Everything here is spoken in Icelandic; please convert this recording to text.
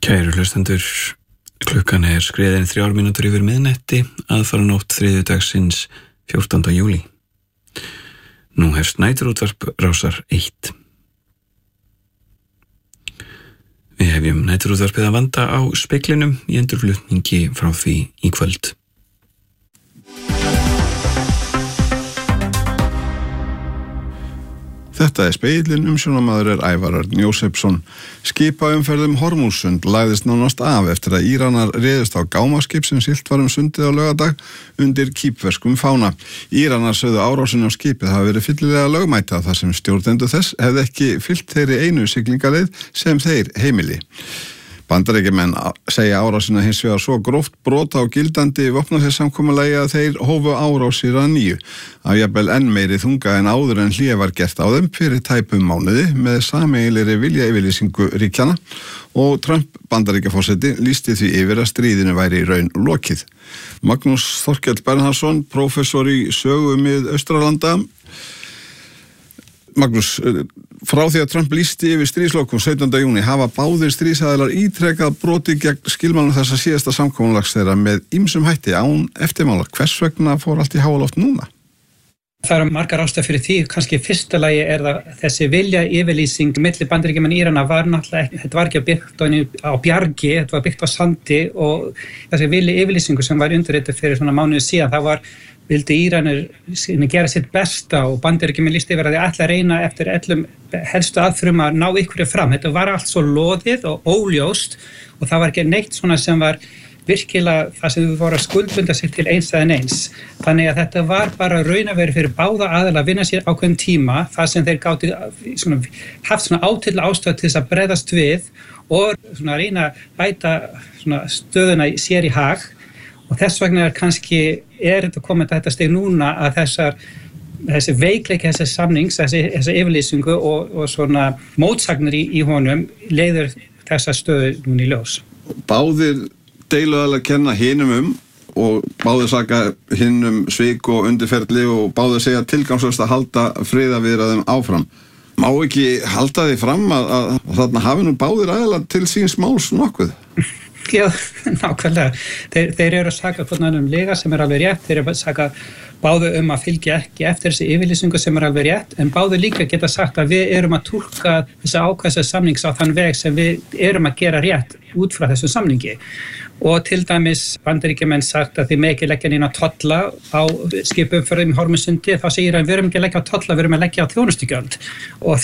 Kæru hlustendur, klukkan skriðin 3 mínútur yfir miðnætti, aðfaranótt þriðjudagsins 14. júlí. Nú hefst næturútvarp Rásar 1. Við hefjum næturútvarpið að vanda á Speglinum í endurflutningi frá því í kvöld. Þetta Spegillinn, umsjónarmaður Ævar Örn Jósepsson. Skipaumferð Hormússund lagðist nánast af eftir að Íranar réðust á gámaskip sem siglt var sundið á laugardag undir kýpverskum fána. Íranar sögðu árásin á skipið hafa verið fyllilega lögmæta þar sem stjórnendur þess hefði ekki fylgt þeirri einu siglingaleið sem þeir heimili. Bandaríkjamenn segja árásina hins vegar svo gróft brot á gildandi vopnaðarsamkomulagi að þeir hófu árásir að nýju. Af jafnvel enn meiri þunga en áður en hlé var gert á þeim fyrir tæpum mánuði með sameiginlegri viljayfirlýsingu ríkjanna og Trump Bandaríkjaforseti lýsti því yfir að stríðinu væri í raun lokið. Magnús Þorkell Bernharðsson, prófessor í sögu Mið-Australanda. Magnús, frá því að Trump lýsti yfir stríðslokum 17. júní hafa báðir stríðsaðilar ítrekað brotið gegn skilmálum þessa síðasta samkomulags þeirra með ýmsum hætti án eftirmála. Hvers vegna fór allt í háaloft núna? Það eru margar ástæður fyrir því. Kannski fyrsta lagi það þessi viljayfirlýsing milli Bandaríkjamanna og Írana var náttúrulega ekki, þetta var ekki byggt á bjargi, þetta var byggt á sandi og þessi viljayfirlýsingu sem var undirritað fyrir svona mánuði síðan, það var vildi Íranir gera sitt besta og Bandaríkjamenn lýstu yfir að þeir ætla að reyna eftir öllum helstu aðferðum að ná ykkur fram. Þetta var allt svo loðið og óljóst og það var ekki neitt svona sem var virkilega það sem við voru að skuldbunda sig til eins eða neins. Þannig að þetta var bara raunaveri fyrir báða aðila að vinna sér ákveðin tíma þar sem þeir gátu haft svona átilla ástæðu til þess að bregðast við og svona reyna að bæta svona stöðuna sér í hag. Og þess vegna kannski þetta komið þetta stig núna að þessi veikleiki þessi samnings, þessi yfirlýsingu og svona mótsagnir í honum leiðir þessa stöðu núna í ljós. Báðir deiluaðilar kenna hinum og báðir saka hinum svik og undirferli og báðir segja tilgangslaust að halda friðarviðræðum áfram. Má ekki halda því fram að þarna hafi nú báðir aðilar til síns máls nokkuð? Já, nákvæmlega. Þeir eru að saka hvort annan lega sem alveg rétt, þeir eru að saka báðu að fylgja ekki eftir þessi yfirlýsingu sem alveg rétt, en báðu líka geta sagt að við erum að túlka þessa ákvæðsa samnings á þann veg sem við erum að gera rétt út frá þessum samningi. Og til dæmis Bandaríkjamenn sagt að þið með ekki leggja neina tolla á skipumferðum í Hormússundi, þá segir hann við erum ekki að leggja á tolla, við erum að leggja á þjónustugjöld og